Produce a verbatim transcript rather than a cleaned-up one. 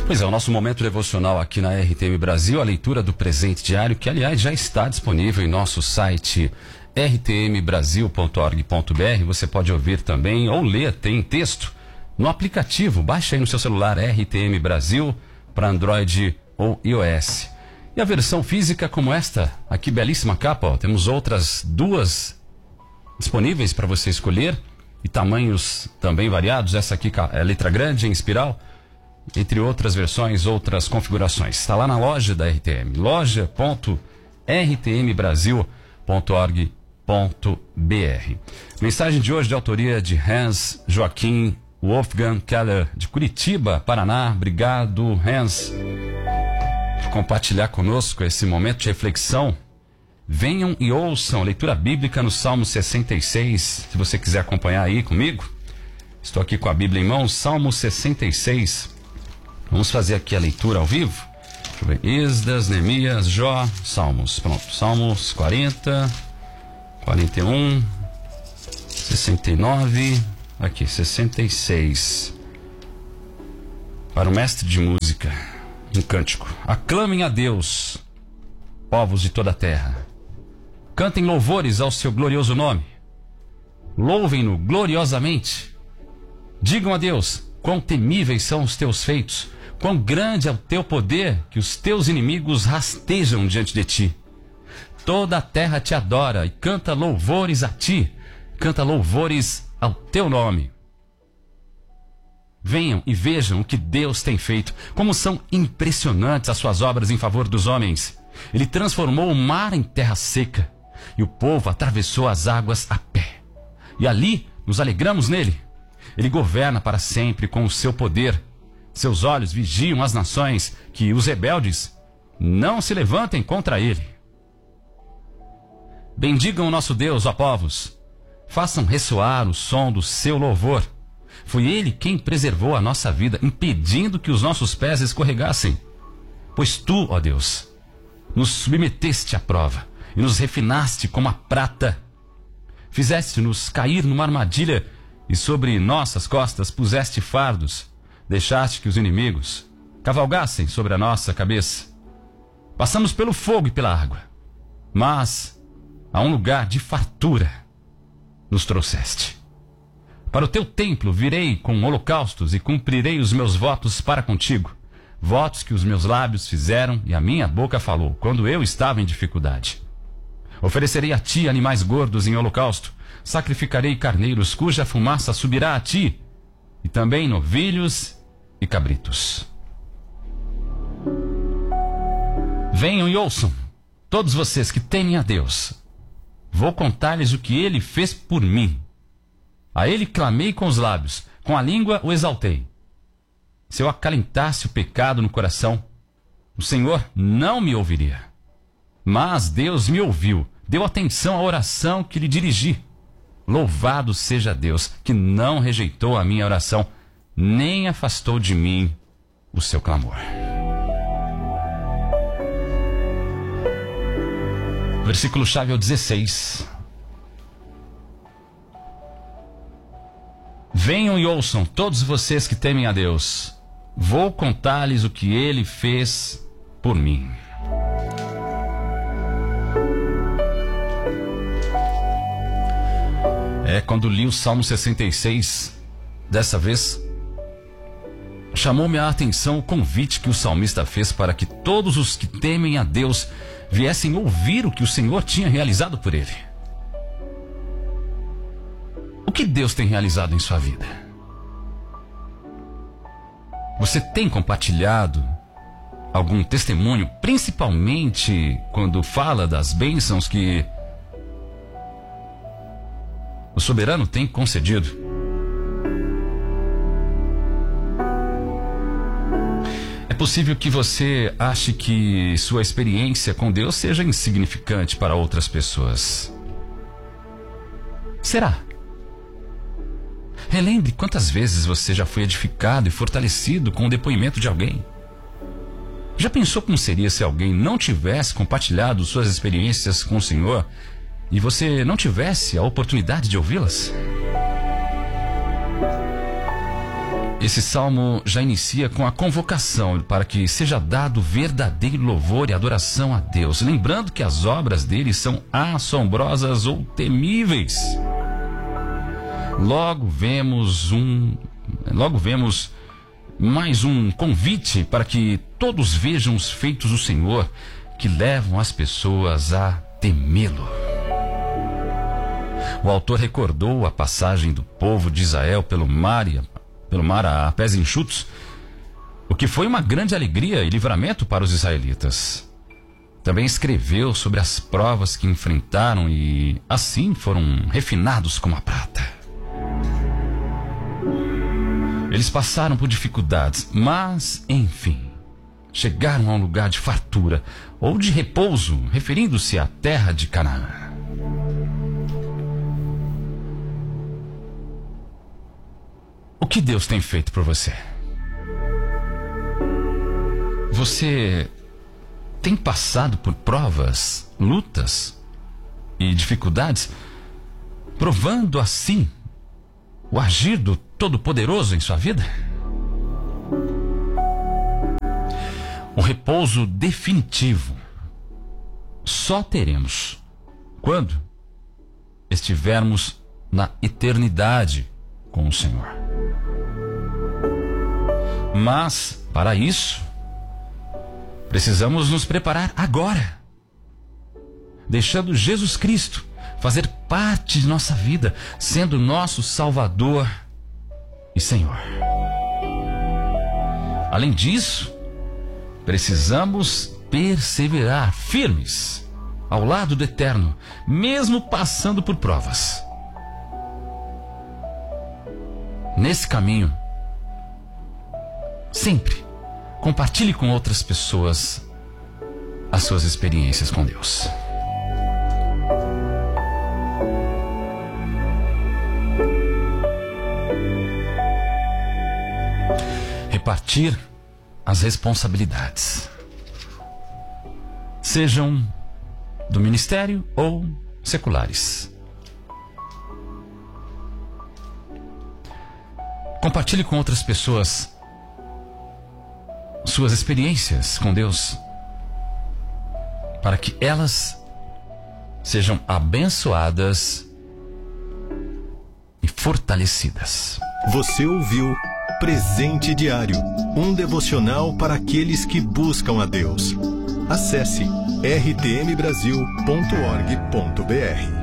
Pois é, o nosso momento devocional aqui na R T M Brasil, a leitura do presente diário, que aliás já está disponível em nosso site r t m brasil ponto org ponto b r. Você pode ouvir também ou ler, tem texto no aplicativo. Baixa aí no seu celular R T M Brasil para Android ou iOS. E a versão física como esta, aqui belíssima capa, ó, temos outras duas disponíveis para você escolher e tamanhos também variados. Essa aqui é letra grande em espiral, entre outras versões, outras configurações. Está lá na loja da R T M, loja ponto r t m brasil ponto org ponto b r. Mensagem de hoje de autoria de Hans Joaquim Wolfgang Keller, de Curitiba, Paraná. Obrigado, Hans, por compartilhar conosco esse momento de reflexão. Venham e ouçam a leitura bíblica no Salmo sessenta e seis. Se você quiser acompanhar aí comigo, estou aqui com a Bíblia em mãos, Salmo sessenta e seis. Vamos fazer aqui a leitura ao vivo. Deixa eu ver. Esdras, Neemias, Jó, Salmos. Pronto. Salmos quarenta, quarenta e um, sessenta e nove, aqui, sessenta e seis. Para o mestre de música, um cântico. Aclamem a Deus, povos de toda a terra. Cantem louvores ao seu glorioso nome. Louvem-no gloriosamente. Digam a Deus, quão temíveis são os teus feitos. Quão grande é o teu poder, que os teus inimigos rastejam diante de ti. Toda a terra te adora e canta louvores a ti. Canta louvores ao teu nome. Venham e vejam o que Deus tem feito. Como são impressionantes as suas obras em favor dos homens. Ele transformou o mar em terra seca e o povo atravessou as águas a pé. E ali nos alegramos nele. Ele governa para sempre com o seu poder. Seus olhos vigiam as nações, que os rebeldes não se levantem contra ele. Bendigam o nosso Deus, ó povos. Façam ressoar o som do seu louvor. Foi ele quem preservou a nossa vida, impedindo que os nossos pés escorregassem. Pois tu, ó Deus, nos submeteste à prova e nos refinaste como a prata. Fizeste-nos cair numa armadilha e sobre nossas costas puseste fardos. Deixaste que os inimigos cavalgassem sobre a nossa cabeça. Passamos pelo fogo e pela água, mas a um lugar de fartura nos trouxeste. Para o teu templo virei com holocaustos e cumprirei os meus votos para contigo. Votos que os meus lábios fizeram e a minha boca falou, quando eu estava em dificuldade. Oferecerei a ti animais gordos em holocausto. Sacrificarei carneiros cuja fumaça subirá a ti. E também novilhos e cabritos. Venham e ouçam, todos vocês que temem a Deus. Vou contar-lhes o que ele fez por mim. A ele clamei com os lábios, com a língua o exaltei. Se eu acalentasse o pecado no coração, o Senhor não me ouviria. Mas Deus me ouviu, deu atenção à oração que lhe dirigi. Louvado seja Deus, que não rejeitou a minha oração, nem afastou de mim o seu clamor. Versículo-chave é o dezesseis. Venham e ouçam, todos vocês que temem a Deus. Vou contar-lhes o que ele fez por mim. É, quando li o Salmo sessenta e seis, dessa vez, chamou-me a atenção o convite que o salmista fez para que todos os que temem a Deus viessem ouvir o que o Senhor tinha realizado por ele. O que Deus tem realizado em sua vida? Você tem compartilhado algum testemunho, principalmente quando fala das bênçãos que o soberano tem concedido? É possível que você ache que sua experiência com Deus seja insignificante para outras pessoas. Será? Relembre quantas vezes você já foi edificado e fortalecido com o depoimento de alguém. Já pensou como seria se alguém não tivesse compartilhado suas experiências com o Senhor e você não tivesse a oportunidade de ouvi-las? Esse salmo já inicia com a convocação para que seja dado verdadeiro louvor e adoração a Deus, lembrando que as obras dele são assombrosas ou temíveis. Logo vemos um, logo vemos mais um convite para que todos vejam os feitos do Senhor, que levam as pessoas a temê-lo. O autor recordou a passagem do povo de Israel pelo mar e pelo mar a pés enxutos, o que foi uma grande alegria e livramento para os israelitas. Também escreveu sobre as provas que enfrentaram e assim foram refinados como a prata. Eles passaram por dificuldades, mas, enfim, chegaram a um lugar de fartura ou de repouso, referindo-se à terra de Canaã. O que Deus tem feito por você? Você tem passado por provas, lutas e dificuldades, provando assim o agir do Todo-Poderoso em sua vida? O repouso definitivo só teremos quando estivermos na eternidade com o Senhor. Mas, para isso, precisamos nos preparar agora, deixando Jesus Cristo fazer parte de nossa vida, sendo nosso Salvador e Senhor. Além disso, precisamos perseverar firmes ao lado do Eterno, mesmo passando por provas. Nesse caminho, sempre compartilhe com outras pessoas as suas experiências com Deus. Repartir as responsabilidades, sejam do ministério ou seculares. Compartilhe com outras pessoas suas experiências com Deus, para que elas sejam abençoadas e fortalecidas. Você ouviu Presente Diário, um devocional para aqueles que buscam a Deus. Acesse r t m brasil ponto org ponto b r.